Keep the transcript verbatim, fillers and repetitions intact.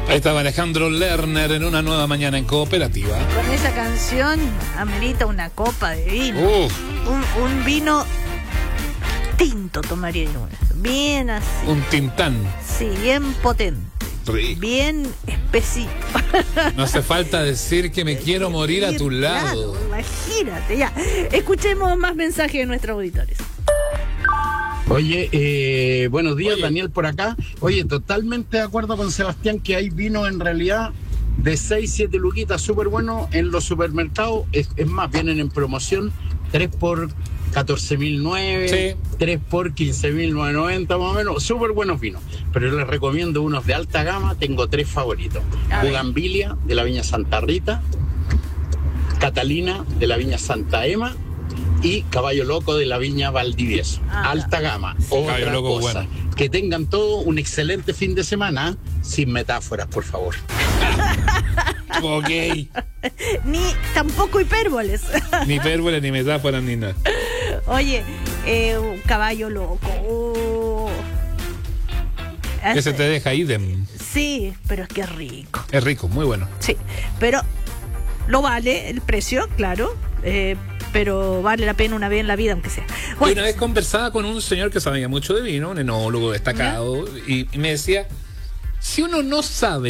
Ahí estaba Alejandro Lerner en Una Nueva Mañana en Cooperativa. Con esa canción amerita una copa de vino. Uf. Un, un vino tinto tomaría yo. Bien así. Un tintán. Sí, bien potente. Rico. Bien espesito. No hace falta decir que me quiero morir a tu lado. Claro, imagínate, ya. Escuchemos más mensajes de nuestros auditores. Oye, eh, buenos días, Oye. Daniel por acá. Oye, totalmente de acuerdo con Sebastián que hay vino en realidad de seis, siete luquitas, súper bueno en los supermercados. Es, es más, vienen en promoción tres por catorce mil nueve, Sí. tres por quince mil novecientos noventa más o menos. Súper buenos vinos. Pero les recomiendo unos de alta gama. Tengo tres favoritos. A ver. Bugambilia de la Viña Santa Rita, Catalina de la Viña Santa Ema y Caballo Loco de la Viña Valdivieso. Ah, Alta gama. sí. Otra Caballo Loco, cosa, bueno. que tengan todo un excelente fin de semana, sin metáforas, por favor. Ok. Ni tampoco hipérboles. Ni hipérbole, ni metáfora, ni nada. Oye, eh, un caballo loco. Oh. Que se Hace- te deja idem. Sí, pero es que es rico. Es rico, muy bueno. Sí, pero lo vale el precio, claro. Eh, pero vale la pena una vez en la vida, aunque sea. Yo Bueno, una vez conversaba con un señor que sabía mucho de vino, un enólogo destacado, y, y me decía, si uno no sabe